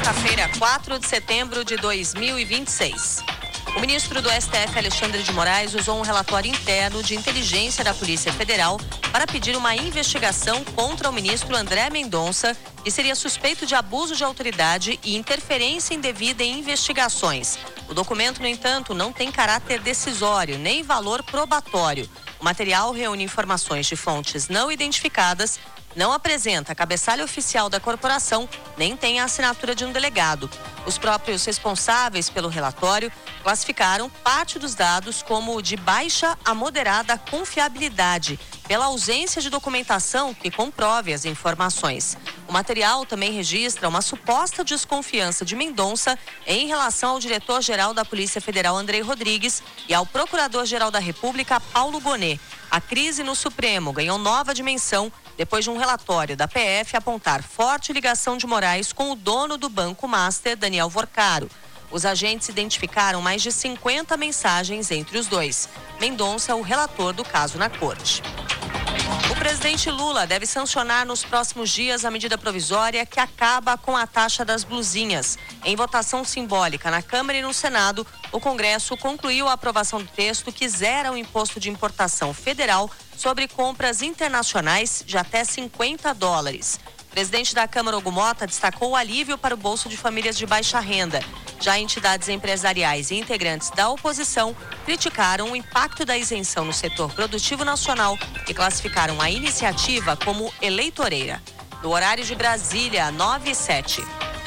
sexta-feira, 4 de setembro de 2026. O ministro do STF, Alexandre de Moraes, usou um relatório interno de inteligência da Polícia Federal para pedir uma investigação contra o ministro André Mendonça, que seria suspeito de abuso de autoridade e interferência indevida em investigações. O documento, no entanto, não tem caráter decisório nem valor probatório. O material reúne informações de fontes não identificadas, não apresenta cabeçalho oficial da corporação, nem tem a assinatura de um delegado. Os próprios responsáveis pelo relatório classificaram parte dos dados como de baixa a moderada confiabilidade, pela ausência de documentação que comprove as informações. O material também registra uma suposta desconfiança de Mendonça em relação ao diretor-geral da Polícia Federal, Andrei Rodrigues, e ao procurador-geral da República, Paulo Gonet. A crise no Supremo ganhou nova dimensão depois de um relatório da PF apontar forte ligação de Moraes com o dono do Banco Master, Daniel Vorcaro. Os agentes identificaram mais de 50 mensagens entre os dois. Mendonça é o relator do caso na corte. O presidente Lula deve sancionar nos próximos dias a medida provisória que acaba com a taxa das blusinhas. Em votação simbólica na Câmara e no Senado, o Congresso concluiu a aprovação do texto que zera o imposto de importação federal sobre compras internacionais de até $50. O presidente da Câmara, Hugo Motta, destacou o alívio para o bolso de famílias de baixa renda. Já entidades empresariais e integrantes da oposição criticaram o impacto da isenção no setor produtivo nacional e classificaram a iniciativa como eleitoreira. No horário de Brasília, 9h07.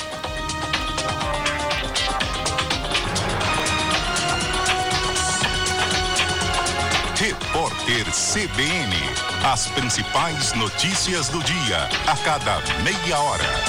Repórter CBN. As principais notícias do dia, a cada meia hora.